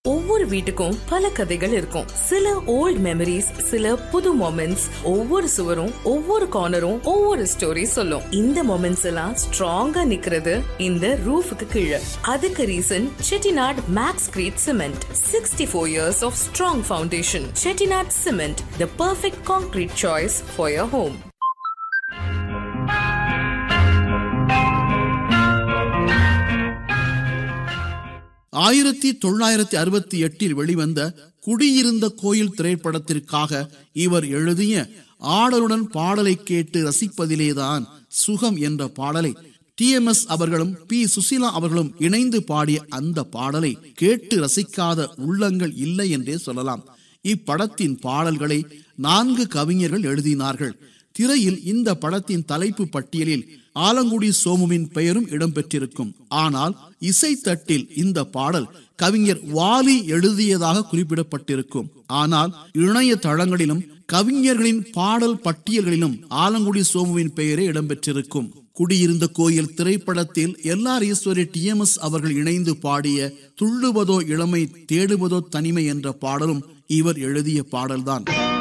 ஒவ்வொரு வீட்டுக்கும் பல கதைகள் இருக்கும். சில ஓல்ட் மெமரிஸ், சில புது மொமெண்ட்ஸ். ஒவ்வொரு சுவரும் ஒவ்வொரு கார்னரும் ஒவ்வொரு ஸ்டோரி சொல்லும். இந்த மொமெண்ட்ஸ் எல்லாம் ஸ்ட்ராங்கா நிக்கிறது இந்த ரூஃபுக்கு கீழே. அதுக்கு reason Chettinad maths greet cement. 64 years of strong foundation. Chettinad Cement, the perfect concrete choice for your home. ஆயிரத்தி 1968 வெளிவந்த குடியிருந்த கோயில் திரைப்படத்திற்காக இவர் எழுதிய ஆடலுடன் பாடலை கேட்டு ரசிப்பதிலேதான் சுகம் என்ற பாடலை TMS அவர்களும் P. சுசீலா அவர்களும் இணைந்து பாடிய அந்த பாடலை கேட்டு ரசிக்காத உள்ளங்கள் இல்லை என்றே சொல்லலாம். இப்படத்தின் பாடல்களை 4 கவிஞர்கள் எழுதினார்கள். திரையில் இந்த படத்தின் தலைப்பு பட்டியலில் ஆலங்குடி சோமுவின் பெயரும் இடம்பெற்றிருக்கும். ஆனால் இசைத்தட்டில் இந்த பாடல் கவிஞர் வாலி எழுதியதாக குறிப்பிடப்பட்டிருக்கும். ஆனால் இணைய தளங்களிலும் கவிஞர்களின் பாடல் பட்டியல்களிலும் ஆலங்குடி சோமுவின் பெயரே இடம்பெற்றிருக்கும். குடியிருந்த கோயில் திரைப்படத்தில் LR ஈஸ்வரி TMS அவர்கள் இணைந்து பாடிய துள்ளுவதோ இளமை தேடுவதோ தனிமை என்ற பாடலும் இவர் எழுதிய பாடல்தான்.